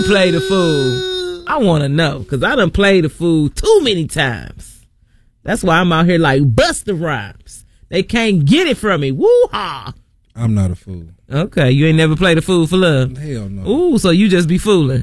play the fool? I want to know, because I done played the fool too many times. That's why I'm out here like Busta Rhymes. They can't get it from me. Woo-ha! I'm not a fool. Okay, you ain't never played a fool for love? Hell no. Ooh, so you just be fooling.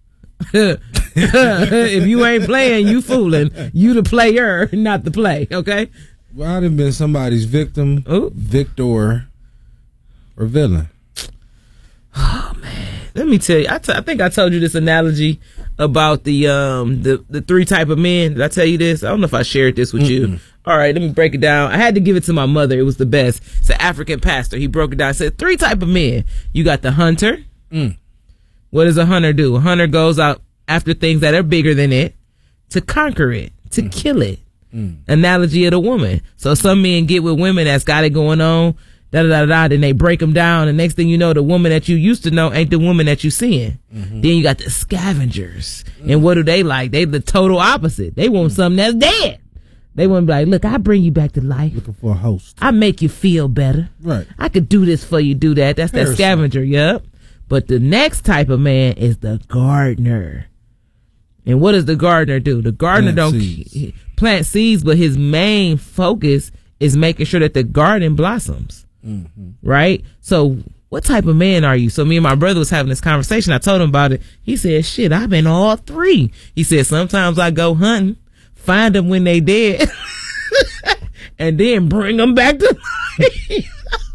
If you ain't playing, you fooling. You the player, not the play, okay? Well, I done been somebody's victim, victor, or villain. Oh, man. Let me tell you. I think I told you this analogy about the three type of men. Did I tell you this? I don't know if I shared this with you. All right, let me break it down. I had to give it to my mother. It was the best. It's an African pastor. He broke it down. He said, three type of men. You got the hunter. What does a hunter do? A hunter goes out after things that are bigger than it to conquer it, to kill it. Analogy of the woman. So some men get with women that's got it going on, then they break them down. The next thing you know, the woman that you used to know ain't the woman that you seeing. Then you got the scavengers. And what do they like? They the total opposite. They want something that's dead. They want to be like, look, I bring you back to life. Looking for a host. I make you feel better. Right. I could do this for you, do that. That's that scavenger, yep. But the next type of man is the gardener. And what does the gardener do? The gardener plant seeds, but his main focus is making sure that the garden blossoms. Right? So what type of man are you? So me and my brother was having this conversation. I told him about it. He said, shit, I've been all three. He said, sometimes I go hunting, find them when they dead, and then bring them back to life.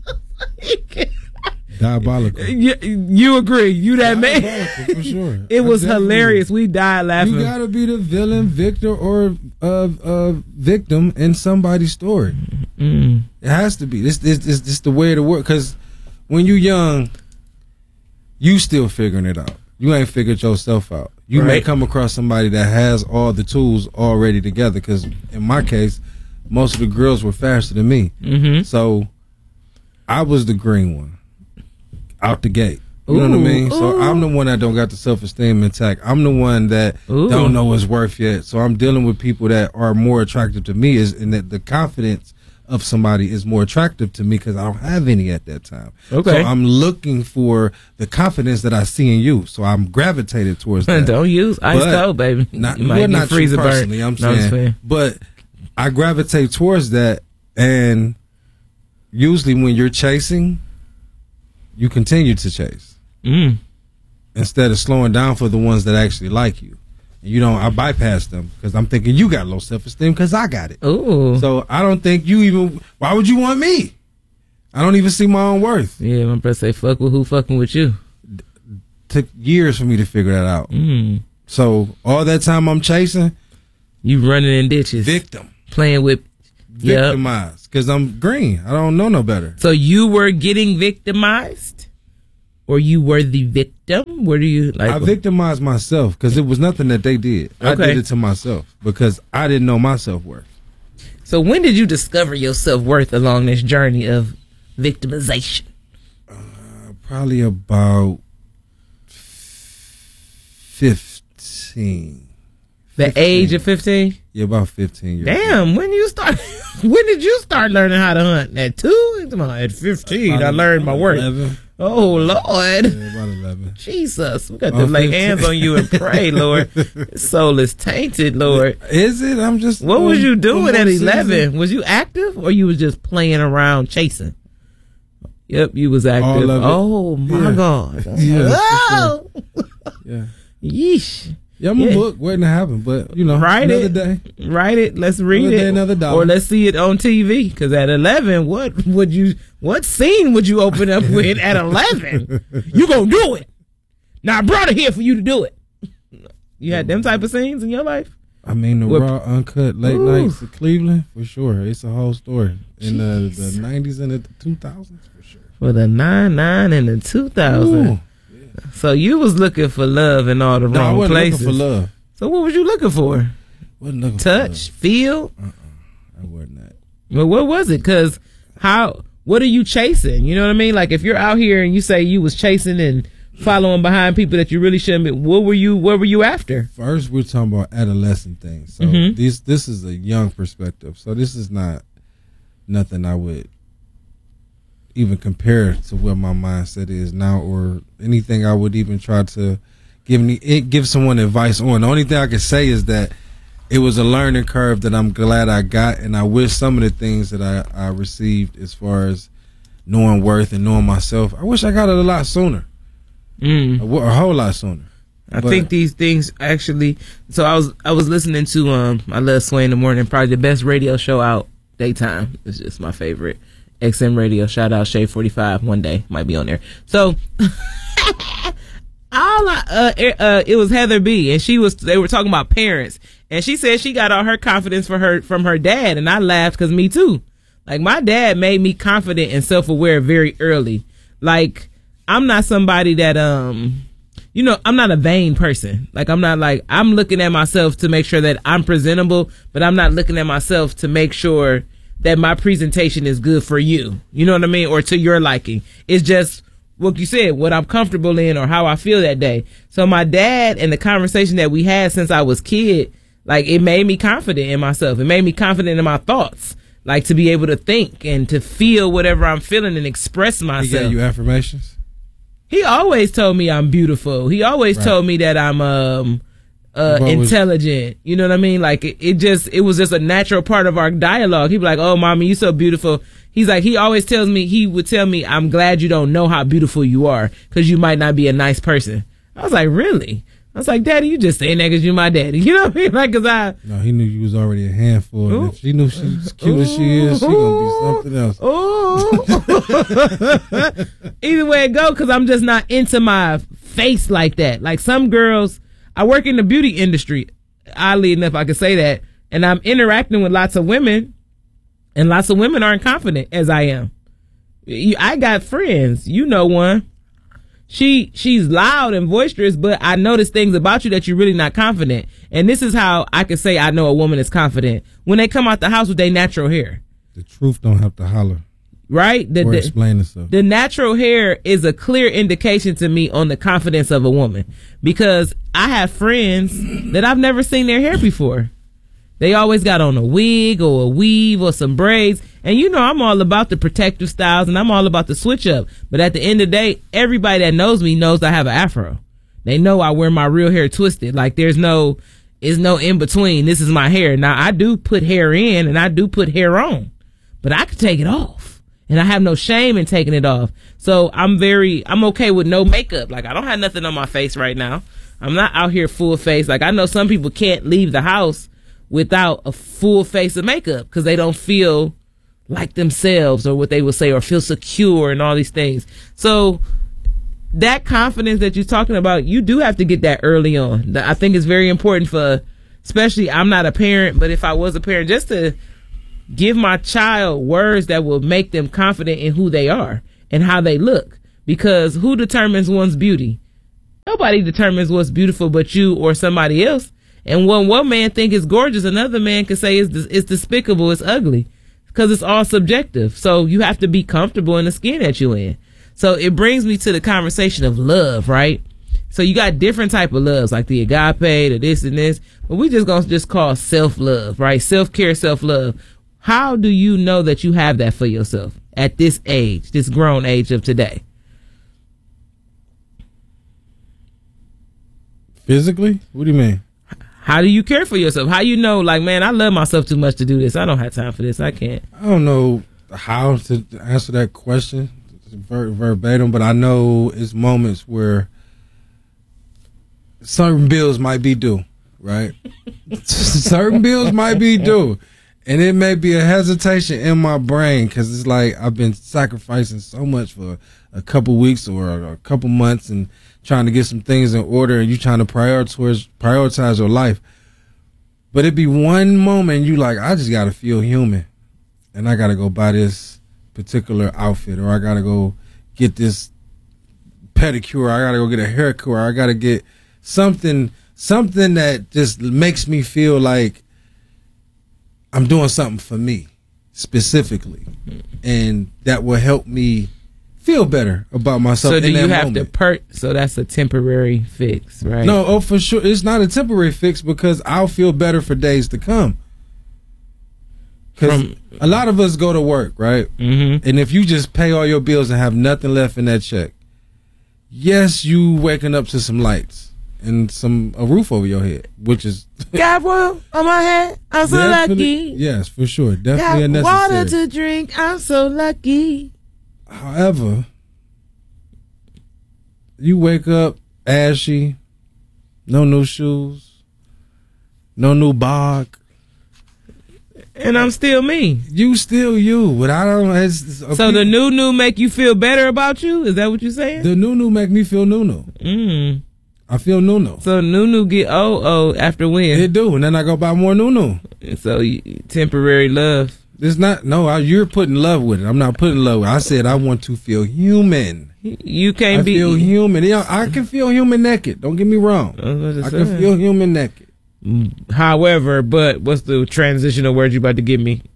Diabolical. You agree? You that man? For sure. It was hilarious. We died laughing. You gotta be the villain, victor, or victim in somebody's story. It has to be. This the way to work. Because when you young, you still figuring it out. You ain't figured yourself out. You may come across somebody that has all the tools already together. Because in my case, most of the girls were faster than me. So I was the green one. Out the gate. You know what I mean? So I'm the one that don't got the self-esteem intact. I'm the one that don't know his worth yet. So I'm dealing with people that are more attractive to me, and that the confidence of somebody is more attractive to me because I don't have any at that time. Okay. So I'm looking for the confidence that I see in you. So I'm gravitated towards that. Don't use ice cold, baby. Not freezer personally, I'm saying. But I gravitate towards that, and usually when you're chasing, you continue to chase instead of slowing down for the ones that actually like you. You know, I bypass them because I'm thinking you got low self-esteem because I got it. So I don't think you even. Why would you want me? I don't even see my own worth. Yeah, my brother say, "Fuck with who fucking with you." Took years for me to figure that out. So all that time I'm chasing, you running in ditches, victim, playing with. Victimized because I'm green. I don't know no better. So you were getting victimized, or you were the victim? Where do you like? I victimized myself because it was nothing that they did. I did it to myself because I didn't know my self-worth. So when did you discover your self-worth along this journey of victimization? Probably about 15. The age of 15? Yeah, about 15 years. Damn, when you start? When did you start learning how to hunt? At 2? Come on, at 15, I learned my worth. 11. Oh Lord! Yeah, about 11. Jesus, we got to lay hands on you and pray, Lord. His soul is tainted, Lord. Is it? I'm just. What was you doing at 11? Was you active, or you was just playing around chasing? Yep, you was active. Oh my God! Yeah. Oh! Yeah. Yeesh. Yeah, I'm a book waiting to happen, but you know, another day. Write it. Let's read another it. Day, another dollar. Or let's see it on TV. Because at 11, what scene would you open up with at 11? You gonna do it? Now I brought it here for you to do it. You had them type of scenes in your life? I mean, the raw, uncut late nights of Cleveland, for sure. It's a whole story. In the 90s and the 2000s, for sure. For the 99 and the 2000. So you was looking for love in all the wrong places. I wasn't looking for love. So what was you looking for? Wasn't looking touch, for feel? I wasn't that. Well, what was it? Because what are you chasing? You know what I mean? Like if you're out here and you say you was chasing and following behind people that you really shouldn't be, what were you after? First, we're talking about adolescent things. So this is a young perspective. So this is not nothing I would even compare to where my mindset is now, or anything I would even try to give someone advice on. The only thing I can say is that it was a learning curve that I'm glad I got, and I wish some of the things that I received as far as knowing worth and knowing myself, I wish I got it a lot sooner. A whole lot sooner. I think these things actually. So I was listening to I love Sway in the Morning, probably the best radio show out daytime. It's just my favorite. XM Radio. Shout out Shade 45. One day might be on there. So it was Heather B, and they were talking about parents, and she said she got all her confidence from her dad, and I laughed because me too. Like, my dad made me confident and self-aware very early. Like, I'm not somebody that I'm not a vain person. Like, I'm looking at myself to make sure that I'm presentable, but I'm not looking at myself to make sure that my presentation is good for you. You know what I mean? Or to your liking. It's just what you said, what I'm comfortable in or how I feel that day. So my dad and the conversation that we had since I was kid, like, it made me confident in myself. It made me confident in my thoughts. Like, to be able to think and to feel whatever I'm feeling and express myself. He gave you affirmations? He always told me I'm beautiful. He always told me that I'm intelligent. You know what I mean? Like, it was just a natural part of our dialogue. He'd be like, "Oh, mommy, you so beautiful." He's like, he would tell me, "I'm glad you don't know how beautiful you are, because you might not be a nice person." I was like, really? I was like, "Daddy, you just saying that because you're my daddy." You know what I mean? Like, No, he knew you was already a handful. And if she knew she's as cute as she is, she gonna be something else. Either way it go, because I'm just not into my face like that. Like, some girls, I work in the beauty industry, oddly enough, I can say that, and I'm interacting with lots of women, and lots of women aren't confident as I am. I got friends, you know one. She's loud and boisterous, but I notice things about you that you're really not confident. And this is how I can say I know a woman is confident. When they come out the house with their natural hair. The truth don't have to holler. Right? Or explain itself. The natural hair is a clear indication to me on the confidence of a woman. Because I have friends that I've never seen their hair before. They always got on a wig or a weave or some braids. And you know, I'm all about the protective styles and I'm all about the switch up. But at the end of the day, everybody that knows me knows I have an afro. They know I wear my real hair twisted. Like, there's no in between. This is my hair. Now, I do put hair in and I do put hair on, but I can take it off. And I have no shame in taking it off. So I'm okay with no makeup. Like, I don't have nothing on my face right now. I'm not out here full face. Like, I know some people can't leave the house without a full face of makeup because they don't feel like themselves, or what they would say, or feel secure and all these things. So that confidence that you're talking about, you do have to get that early on. I think it's very important for, especially, I'm not a parent, but if I was a parent, just to give my child words that will make them confident in who they are and how they look. Because who determines one's beauty? Nobody determines what's beautiful but you or somebody else. And when one man think it's gorgeous, another man can say it's despicable, it's ugly. Because it's all subjective. So you have to be comfortable in the skin that you're in. So it brings me to the conversation of love, right? So you got different type of loves, like the agape, the this and this. But we just gonna call self-love, right? Self-care, self-love. How do you know that you have that for yourself at this age, this grown age of today? Physically? What do you mean? How do you care for yourself? How you know, like, man, I love myself too much to do this. I don't have time for this. I can't. I don't know how to answer that question verbatim, but I know it's moments where certain bills might be due, right? Certain bills might be due. And it may be a hesitation in my brain because it's like I've been sacrificing so much for a couple weeks or a couple months and trying to get some things in order, and you trying to prioritize your life. But it'd be one moment you like, I just got to feel human, and I got to go buy this particular outfit, or I got to go get this pedicure, I got to go get a haircut, or I got to get something that just makes me feel like I'm doing something for me specifically, and that will help me feel better about myself. So do you have moment. to so that's a temporary fix, right? No, for sure. It's not a temporary fix because I'll feel better for days to come. Because a lot of us go to work, right? Mm-hmm. And if you just pay all your bills and have nothing left in that check, yes, you waking up to some lights and a roof over your head, which is got one on my head. I'm so lucky. Yes, for sure, definitely got unnecessary. water to drink. I'm so lucky. However, you wake up ashy, no new shoes, no new bog, and I'm still me. You still you, but I don't. So the new make you feel better about you? Is that what you're saying? The new make me feel new. I feel new. So new get after when? It do, and then I go buy more new. So temporary love. It's not. No, you're putting love with it. I'm not putting love with it. I said I want to feel human. You can't feel human. I can feel human naked. Don't get me wrong. I can feel human naked. However, but what's the transitional word you about to give me?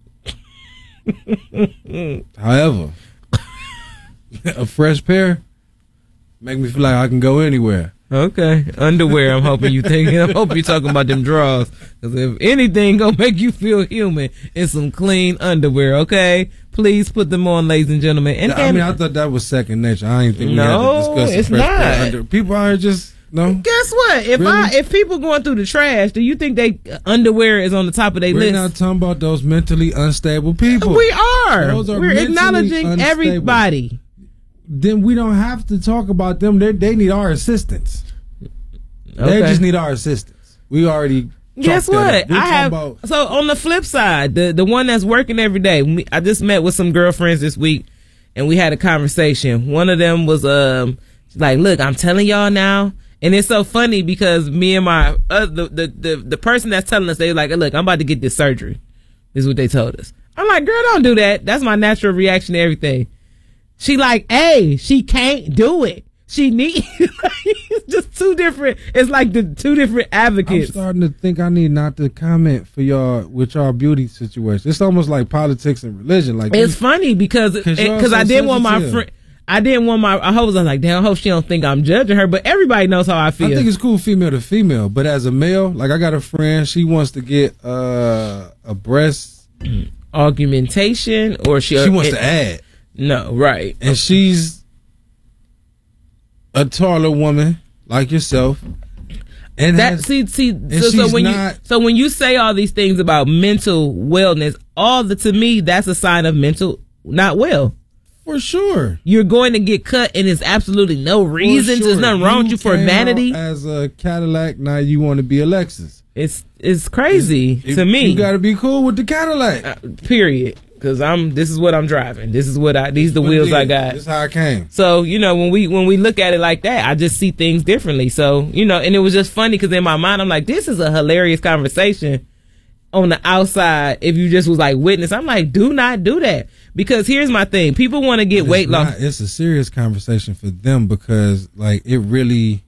However, a fresh pair make me feel like I can go anywhere. Okay, underwear. I'm hoping you thinking. I'm hoping you're talking about them drawers. Because if anything gonna make you feel human, it's some clean underwear. Okay, please put them on, ladies and gentlemen. And I thought that was second nature. I didn't think we had to discuss it's not. People are just no. Guess what? If people going through the trash, do you think they underwear is on the top of their list? We're not talking about those mentally unstable people. We are. We're acknowledging unstable. Everybody. Then we don't have to talk about them. They need our assistance. Okay. They just need our assistance. We already. Guess what? So on the flip side, the one that's working every day. I just met with some girlfriends this week, and we had a conversation. One of them was like, "Look, I'm telling y'all now." And it's so funny because me and my the person that's telling us, they like, "Look, I'm about to get this surgery." This is what they told us. I'm like, "Girl, don't do that." That's my natural reaction to everything. She like, "Hey, she can't do it. She needs." It's just two different. It's like the two different advocates. I'm starting to think I need not to comment for y'all with y'all beauty situation. It's almost like politics and religion. Like it's funny because I didn't want my friend. I didn't want my. I was like, damn, I hope she don't think I'm judging her. But everybody knows how I feel. I think it's cool, female to female. But as a male, like I got a friend, she wants to get a breast augmentation, or she wants to add. No, right. And she's a taller woman like yourself. And that so when you say all these things about mental wellness, to me that's a sign of mental not well. For sure. You're going to get cut and there's absolutely no reason. There's nothing wrong with you for vanity. As a Cadillac, now you want to be a Lexus. It's crazy to me. You got to be cool with the Cadillac. Period. Because this is what I'm driving. These are the wheels I got. This is how I came. So, when we look at it like that, I just see things differently. So, and it was just funny because in my mind, I'm like, this is a hilarious conversation on the outside. If you just was like witness, I'm like, do not do that. Because here's my thing. People want to get weight loss. It's a serious conversation for them because like it really